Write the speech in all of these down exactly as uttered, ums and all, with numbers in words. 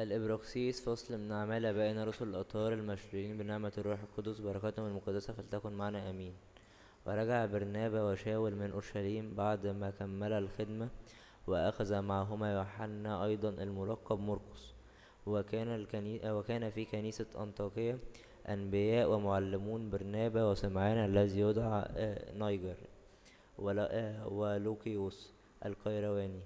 الإبراكسيس فصل من أعمال آبائنا الرسل الأطهار المشلولين بنعمة الروح القدس، بركاتهم المقدسة فلتكن معنا آمين. ورجع برنابا وشاول من أورشليم بعد ما كمل الخدمة، وأخذ معهما يوحنا أيضا الملقب مرقس. وكان, الكني... وكان في كنيسة أنطاكية أنبياء ومعلمون: برنابا وسمعان الذي يدعى آه، نيجر، ولا- آه، ولوكيوس القيرواني،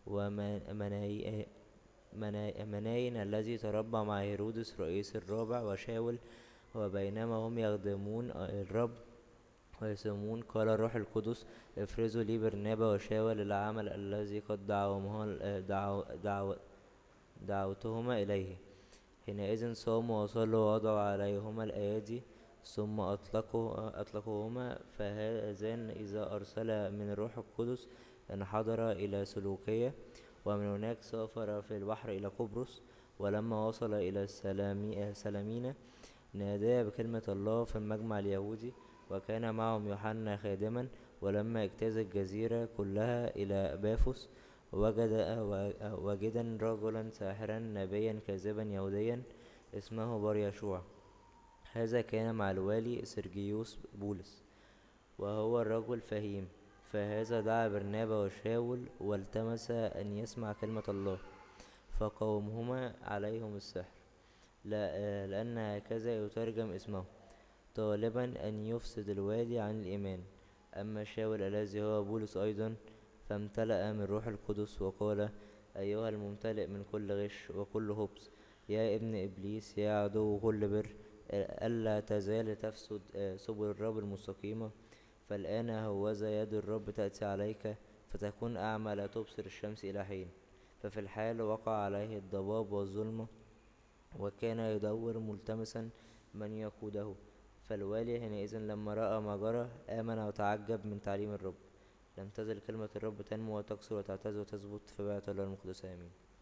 ومناي منا- مناين الذي تربى مع هيرودس رئيس الرابع، وشاول. وبينما هم يخدمون الرب ويصومون، قال الروح القدس: افرزوا لي برنابا وشاول العمل الذي قد دعوهما دعو دعو دعوتهما إليه. حينئذ صاموا وصلوا ووضعوا عليهما الأيادي، ثم أطلقوا أطلقوهما. فهذان إذا أرسل من الروح القدس انحدر إلى سلوكية، ومن هناك سافر في البحر إلى قبرص. ولما وصل إلى السلامي- سلامينا، نادى بكلمة الله في المجمع اليهودي، وكان معهم يوحنا خادما. ولما اجتاز الجزيرة كلها إلى بافوس، وجد وجدا رجلا ساحرا نبيا كاذبا يهوديا اسمه بار يشوع. هذا كان مع الوالي سرجيوس بولس، وهو الرجل فهيم. فهذا دعا برنابا وشاول والتمس أن يسمع كلمة الله، فقومهما عليهم السحر، لا- لأن هكذا يترجم اسمه، طالبا أن يفسد الوالي عن الإيمان. أما شاول الذي هو بولس أيضا فامتلأ من روح القدس، وقال: أيها الممتلئ من كل غش وكل خبث، يا ابن إبليس، يا عدو كل بر، ألا تزال تفسد آه، سبل الرب المستقيمة. فالآن هوذا يد الرب تأتي عليك، فتكون أعمى لا تبصر الشمس إلى حين. ففي الحال وقع عليه الضباب والظلمة، وكان يدور ملتمسا من يقوده. فالوالي حينئذ لما رأى ما جرى آمن وتعجب من تعليم الرب. لم تزل كلمة الرب تنمو وتكثر وتعتز وتثبت في بيعة الله المقدسة. آمين.